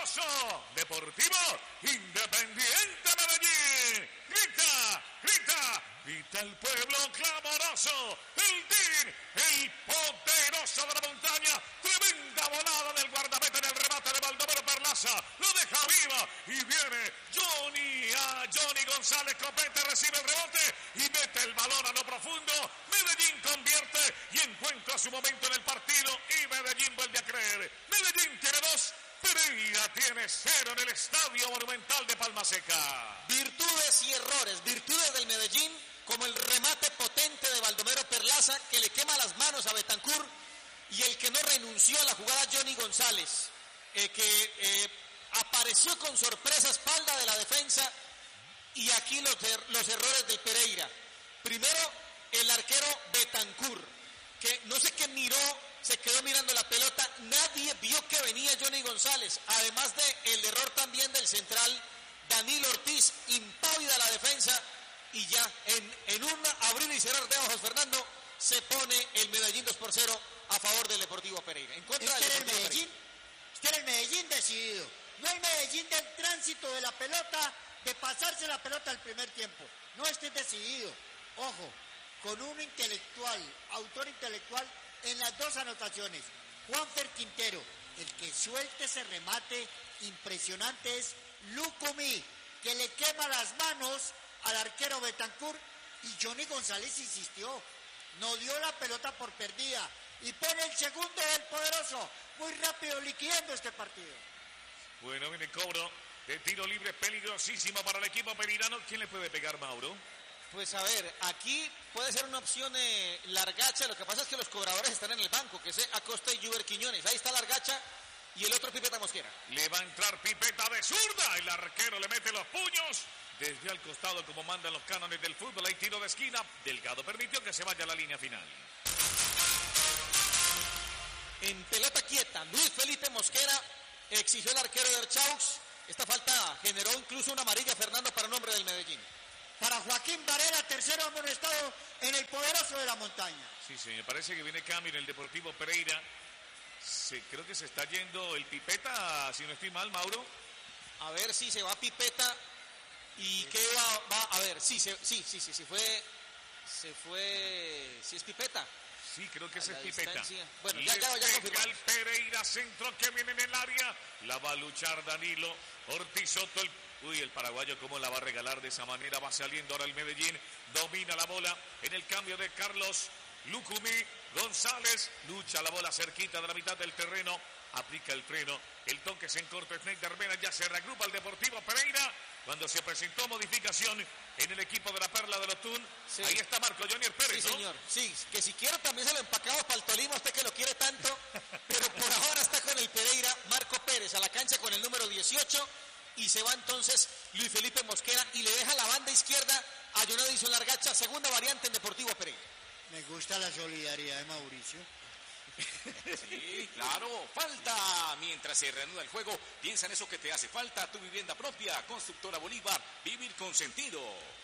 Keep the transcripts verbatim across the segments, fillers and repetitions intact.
clamoroso. Deportivo Independiente Medellín. Grita, grita, grita el pueblo clamoroso. El Team, el poderoso de la montaña. Tremenda volada del guardameta en el remate de Baldomero Perlaza. Lo deja viva y viene Johnny a Johnny González Copete, recibe el rebote y mete el balón a lo profundo. Medellín convierte y encuentra su momento en el partido y Medellín vuelve a creer. Medellín tiene dos, Pereira tiene cero en el Estadio Monumental de Palma Seca. Virtudes y errores, virtudes del Medellín, como el remate potente de Baldomero Perlaza que le quema las manos a Betancur, y el que no renunció a la jugada Johnny González, eh, que eh, apareció con sorpresa a espalda de la defensa. Y aquí los, er los errores del Pereira. Primero, el arquero Betancur, que no sé qué miró, se quedó mirando la pelota, nadie vio que venía Johnny González, además de el error también del central Danilo Ortiz, impávida la defensa, y ya en, en un abrir y cerrar de ojos, Fernando, se pone el Medellín dos por cero a favor del Deportivo Pereira. En contra es del que Deportivo el Medellín, Pereira. es que era el Medellín decidido, no el Medellín del tránsito de la pelota, de pasarse la pelota al primer tiempo. No esté decidido. Ojo, con un intelectual, autor intelectual en las dos anotaciones. Juanfer Quintero, el que suelte ese remate impresionante es Lucumí, que le quema las manos al arquero Betancur, y Johnny González insistió, no dio la pelota por perdida y pone el segundo del poderoso, muy rápido liquidando este partido. Bueno, viene el cobro de tiro libre peligrosísimo para el equipo perirano. ¿Quién le puede pegar, Mauro? Pues a ver, aquí puede ser una opción eh, Largacha. Lo que pasa es que los cobradores están en el banco, que es Acosta y Juber Quiñones. Ahí está Largacha y el otro Pipeta Mosquera. Le va a entrar Pipeta de zurda. El arquero le mete los puños desde al costado, como mandan los cánones del fútbol. Hay tiro de esquina. Delgado permitió que se vaya a la línea final. En pelota quieta, Luis Felipe Mosquera exigió el arquero de Erchaux. Esta falta generó incluso una amarilla, Fernando, para nombre del Medellín. Para Joaquín Varela, tercero amonestado en el poderoso de la montaña. Sí, sí, me parece que viene cambio en el Deportivo Pereira. Se, creo que se está yendo el Pipeta, si no estoy mal, Mauro. A ver si se va Pipeta. ¿Y sí. qué va, va? A ver, sí, se, sí, sí, sí, se fue. Se fue. Sí, es Pipeta. Sí, creo que ese es Pipeta. Bueno, ya, ya, ya confirmamos. El Pereira, centro que viene en el área. La va a luchar Danilo Ortiz Soto. El, uy, el paraguayo cómo la va a regalar de esa manera. Va saliendo ahora el Medellín. Domina la bola en el cambio de Carlos Lucumí. González lucha la bola cerquita de la mitad del terreno. Aplica el freno. El toque se encorta. Snake de Armena ya se reagrupa el Deportivo Pereira. Cuando se presentó modificación en el equipo de la Perla de Lotún, sí. Ahí está Marco Jonier Pérez, sí, ¿no? señor, sí, que si quiere también se lo empacamos para el Tolima, usted que lo quiere tanto, pero por ahora está con el Pereira, Marco Pérez a la cancha con el número dieciocho, y se va entonces Luis Felipe Mosquera y le deja la banda izquierda a Jonadison Largacha, segunda variante en Deportivo Pereira. Me gusta la solidaridad de Mauricio. Sí, claro, falta. Mientras se reanuda el juego, piensa en eso que te hace falta, tu vivienda propia. Constructora Bolívar, vivir con sentido.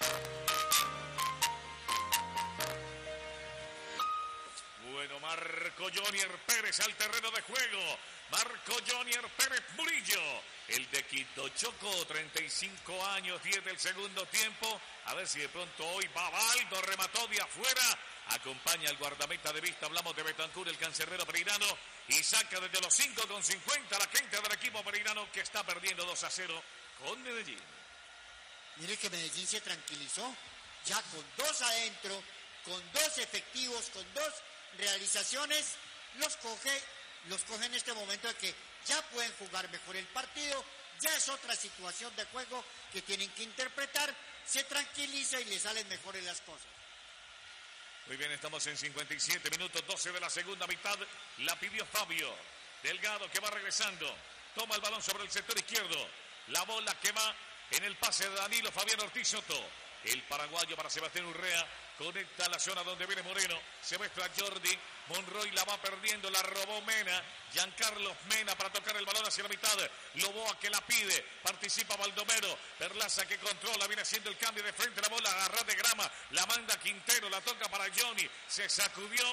Bueno, Marco Jonier Pérez al terreno de juego. Marco Jonier Pérez Murillo, el de Quito Choco, treinta y cinco años, diez del segundo tiempo. A ver si de pronto hoy Babaldo remató de afuera. Acompaña al guardameta de vista, hablamos de Betancur, el cancerbero pereirano, y saca desde los cinco con cincuenta la gente del equipo pereirano que está perdiendo dos a cero con Medellín. Mire que Medellín se tranquilizó, ya con dos adentro, con dos efectivos, con dos realizaciones, los coge, los coge en este momento de que ya pueden jugar mejor el partido, ya es otra situación de juego que tienen que interpretar, se tranquiliza y le salen mejores las cosas. Muy bien, estamos en cincuenta y siete minutos, doce de la segunda mitad. La pidió Fabio. Delgado que va regresando. Toma el balón sobre el sector izquierdo. La bola que va en el pase de Danilo Fabián Ortiz Soto. El paraguayo para Sebastián Urrea. Conecta a la zona donde viene Moreno. Se muestra Jordi. Monroy la va perdiendo. La robó Mena. Giancarlos Mena para tocar el balón hacia la mitad. Loboa que la pide. Participa Baldomero. Perlaza que controla. Viene haciendo el cambio de frente. La bola agarra de grama. La manda Quintero. La toca para Johnny. Se sacudió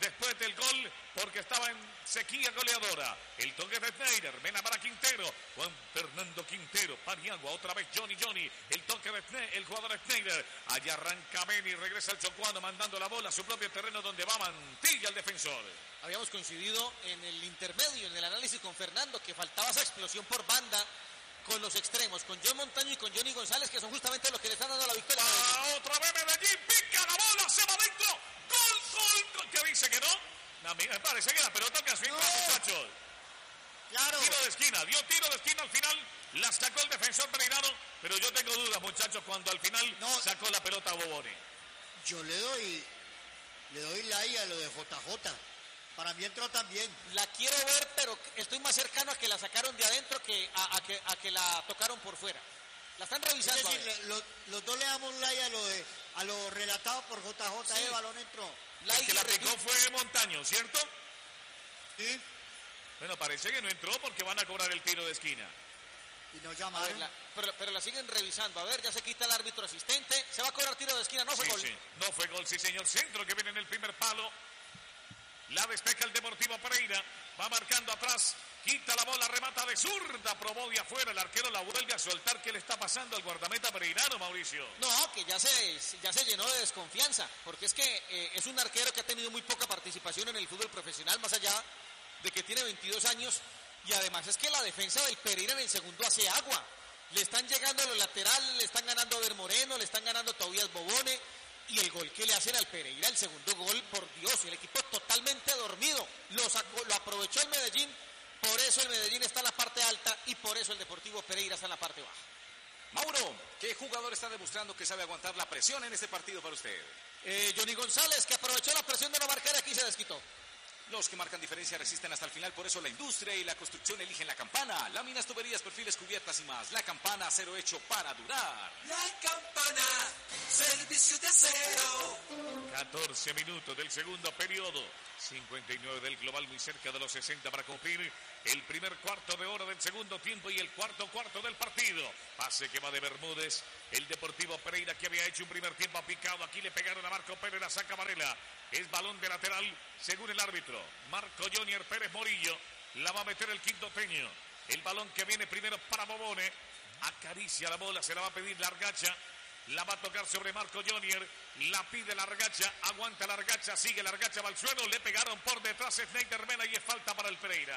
después del gol porque estaba en sequía goleadora. El toque de Schneider, Mena para Quintero, Juan Fernando Quintero, Paniagua, otra vez Johnny Johnny, el toque de Schneider, el jugador Schneider, allá arranca Beni, regresa el chocuano mandando la bola a su propio terreno donde va Mantilla el defensor. Habíamos coincidido en el intermedio, en el análisis con Fernando, que faltaba esa explosión por banda con los extremos, con John Montaño y con Johnny González, que son justamente los que le están dando la victoria. Ah, otra vez Medellín, pica la bola, se va adentro, gol, gol, gol, ¿qué dice que no? A mí me parece que la pelota alcanzó no. muchachos. Claro. Tiro de esquina, dio tiro de esquina al final, la sacó el defensor pereirano, pero yo tengo dudas, muchachos, cuando al final no. sacó la pelota a Bobone. Yo le doy, le doy like a lo de J J. Para mí entró también. La quiero ver, pero estoy más cercano a que la sacaron de adentro que a, a, que, a que la tocaron por fuera. La están revisando. Es decir, lo, los dos le damos like a lo, de, a lo relatado por J J. Sí. El balón entró. La el que la picó fue Montaño, ¿cierto? Sí. Bueno, parece que no entró porque van a cobrar el tiro de esquina. Y no llamaron. Ver, la, pero, pero la siguen revisando. A ver, ya se quita el árbitro asistente. Se va a cobrar tiro de esquina. No fue sí, gol. Sí. No fue gol, sí, señor. Centro que viene en el primer palo. La despeja el Deportivo Pereira. Va marcando atrás. Quita la bola, remata de zurda. Probó de afuera. El arquero la vuelve a soltar. ¿Qué le está pasando al guardameta pereirano, Mauricio? No, que ya se, ya se llenó de desconfianza. Porque es que eh, es un arquero que ha tenido muy poca participación en el fútbol profesional. Más allá de que tiene veintidós años. Y además es que la defensa del Pereira en el segundo hace agua. Le están llegando a los laterales. Le están ganando a Ver Moreno. Le están ganando a Tobías Bobone. Y el gol que le hacen al Pereira, el segundo gol, por Dios, el equipo totalmente dormido. Lo, sacó, lo aprovechó el Medellín, por eso el Medellín está en la parte alta y por eso el Deportivo Pereira está en la parte baja. Mauro, ¿qué jugador está demostrando que sabe aguantar la presión en este partido para usted? Eh, Johnny González, que aprovechó la presión de no marcar aquí, se desquitó. Los que marcan diferencia resisten hasta el final, por eso la industria y la construcción eligen La Campana. Láminas, tuberías, perfiles, cubiertas y más. La Campana, acero hecho para durar. La Campana, servicio de acero. catorce minutos del segundo periodo. cincuenta y nueve del global, muy cerca de los sesenta para cumplir el primer cuarto de hora del segundo tiempo y el cuarto cuarto del partido. Pase que va de Bermúdez. El Deportivo Pereira, que había hecho un primer tiempo picado. Aquí le pegaron a Marco Pérez, la saca Varela. Es balón de lateral, según el árbitro. Marco Jonier Pérez Morillo. La va a meter el quintoteño. El balón que viene primero para Bobone. Acaricia la bola, se la va a pedir Largacha. La va a tocar sobre Marco Jonier. La pide Largacha, aguanta Largacha, sigue Largacha, va al suelo. Le pegaron por detrás Schneider Mena y es falta para el Pereira.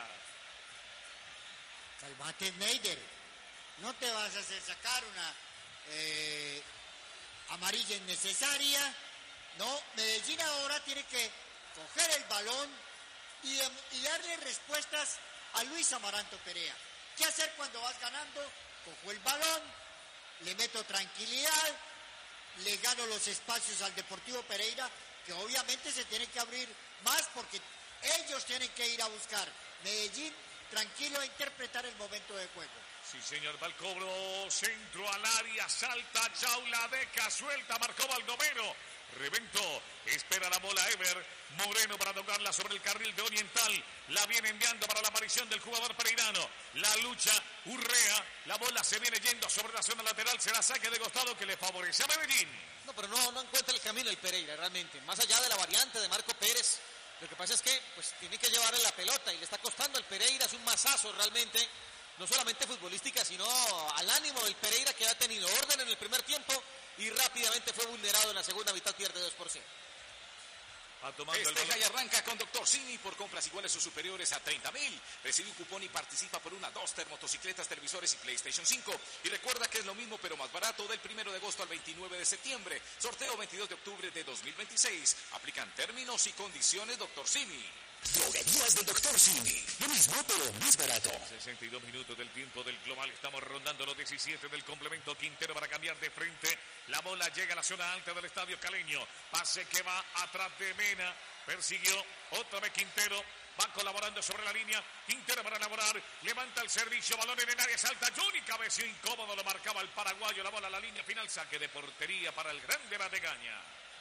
Calmate, Schneider. No te vas a hacer sacar una eh, amarilla innecesaria. No, Medellín ahora tiene que coger el balón y, y darle respuestas a Luis Amaranto Perea. ¿Qué hacer cuando vas ganando? Cojo el balón, le meto tranquilidad, le gano los espacios al Deportivo Pereira, que obviamente se tiene que abrir más porque ellos tienen que ir a buscar. Medellín tranquilo a interpretar el momento de juego. Sí, señor, va el cobro, centro al área, salta, Chaula, deca, suelta, marcó Baldomero. Reventó, espera la bola Ever Moreno para tocarla sobre el carril de Oriental. La viene enviando para la aparición del jugador pereirano. La lucha, Urrea, la bola se viene yendo sobre la zona lateral. Será saque de costado que le favorece a Medellín. No, pero no, no encuentra el camino el Pereira realmente. Más allá de la variante de Marco Pérez, lo que pasa es que pues tiene que llevarle la pelota y le está costando al Pereira. Es un mazazo realmente, no solamente futbolística, sino al ánimo del Pereira, que ha tenido orden en el primer tiempo y rápidamente fue vulnerado en la segunda mitad, pierde dos por cero. Festeja y arranca con Doctor Simi por compras iguales o superiores a treinta mil. Recibe un cupón y participa por una Duster, motocicletas, televisores y PlayStation cinco. Y recuerda que es lo mismo pero más barato del primero de agosto al veintinueve de septiembre. Sorteo veintidós de octubre de dos mil veintiséis. Aplican términos y condiciones Doctor Simi. Droguerías del Doctor Simi. Lo mismo, pero más barato. sesenta y dos minutos del tiempo del global. Estamos rondando los diecisiete del complemento. Quintero para cambiar de frente. La bola llega a la zona alta del estadio caleño. Pase que va atrás de Mena. Persiguió otra vez Quintero. Va colaborando sobre la línea. Quintero para elaborar. Levanta el servicio. Balón en el área. Salta Johnny. Cabeció incómodo. Lo marcaba el paraguayo. La bola a la línea final. Saque de portería para el grande Bategaña.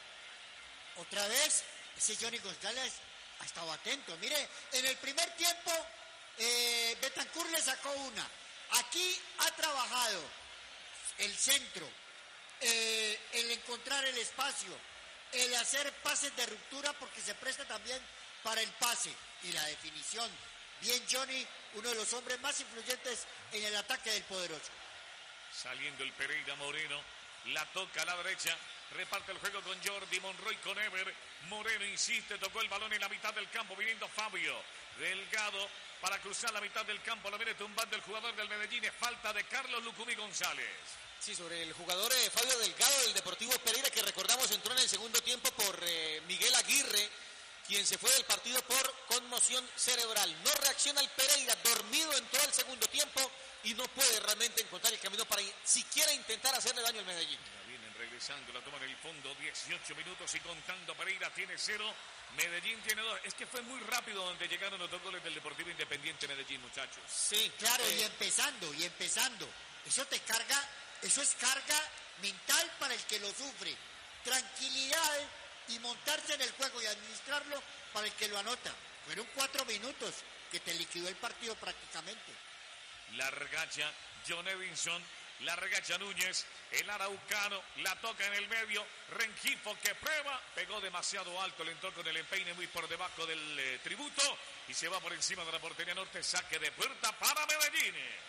Otra vez, ese Johnny González ha estado atento. Mire, en el primer tiempo eh, Betancur le sacó una. Aquí ha trabajado el centro, eh, el encontrar el espacio, el hacer pases de ruptura porque se presta también para el pase y la definición. Bien Johnny, uno de los hombres más influyentes en el ataque del poderoso. Saliendo el Pereira Moreno, la toca a la derecha, reparte el juego con Jordi Monroy, con Ever. Moreno insiste, tocó el balón en la mitad del campo, viniendo Fabio Delgado para cruzar la mitad del campo, lo viene tumbando el jugador del Medellín, es falta de Carlos Lucumí González. Sí, sobre el jugador eh, Fabio Delgado del Deportivo Pereira, que recordamos entró en el segundo tiempo por eh, Miguel Aguirre, quien se fue del partido por conmoción cerebral. No reacciona el Pereira, dormido en todo el segundo tiempo, y no puede realmente encontrar el camino para siquiera intentar hacerle daño al Medellín. Ya vienen regresando, la toman en el fondo, dieciocho minutos y contando. Pereira tiene cero, Medellín tiene dos. Es que fue muy rápido donde llegaron los dos goles del Deportivo Independiente Medellín, muchachos. Sí, claro, eh, y empezando, y empezando. Eso te carga, eso es carga mental para el que lo sufre. Tranquilidad y montarse en el juego y administrarlo para el que lo anota. Fueron cuatro minutos que te liquidó el partido prácticamente. La regacha John Edinson, la regacha Núñez, el araucano, la toca en el medio, Rengifo que prueba, pegó demasiado alto, le entró con el empeine muy por debajo del eh, tributo y se va por encima de la portería norte, saque de puerta para Medellín.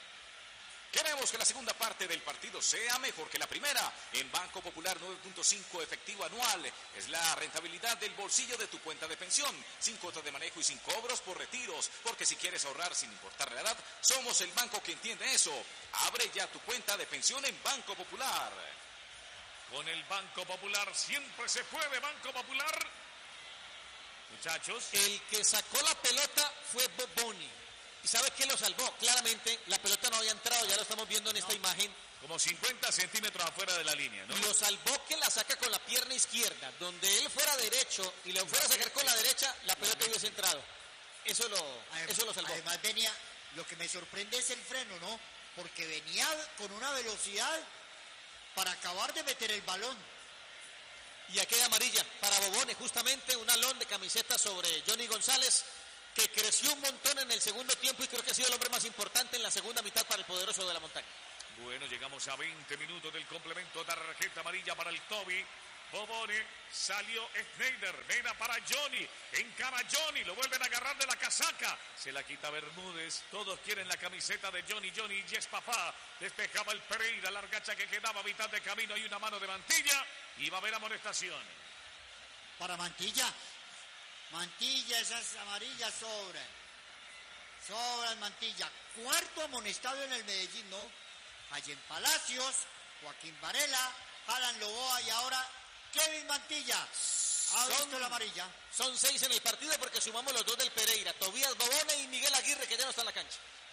Queremos que la segunda parte del partido sea mejor que la primera. En Banco Popular nueve punto cinco efectivo anual. Es la rentabilidad del bolsillo de tu cuenta de pensión. Sin cuotas de manejo y sin cobros por retiros. Porque si quieres ahorrar sin importar la edad, somos el banco que entiende eso. Abre ya tu cuenta de pensión en Banco Popular. Con el Banco Popular siempre se puede. Banco Popular. Muchachos. El que sacó la pelota fue Boboni. ¿Y sabe qué lo salvó? Claramente, la pelota no había entrado, ya lo estamos viendo en esta no. imagen. Como cincuenta centímetros afuera de la línea, ¿no? Lo salvó que la saca con la pierna izquierda. Donde él fuera derecho y lo fuera a sacar con la derecha, la pelota hubiese entrado. Eso lo, además, eso lo salvó. Además venía, lo que me sorprende es el freno, ¿no? Porque venía con una velocidad para acabar de meter el balón. Y aquella amarilla para Bobone, justamente un alón de camiseta sobre Johnny González, que creció un montón en el segundo tiempo y creo que ha sido el hombre más importante en la segunda mitad para el poderoso de la montaña. Bueno, llegamos a veinte minutos del complemento, tarjeta amarilla para el Toby. Bobone, salió Schneider, Mena para Johnny, encara Johnny, lo vuelven a agarrar de la casaca, se la quita Bermúdez, todos quieren la camiseta de Johnny, Johnny, Yes papá, despejaba el Pereira, la argacha que quedaba a mitad de camino, hay una mano de Mantilla y va a haber amonestación. Para Mantilla. Mantilla, esas amarillas sobran. Sobran Mantilla. Cuarto amonestado en el Medellín, ¿no? Allen Palacios, Joaquín Varela, Alan Loboa y ahora Kevin Mantilla. ¿Ha visto la amarilla? Son seis en el partido porque sumamos los dos del Pereira, Tobías Bobone y Miguel Aguirre, que ya no está en la cancha.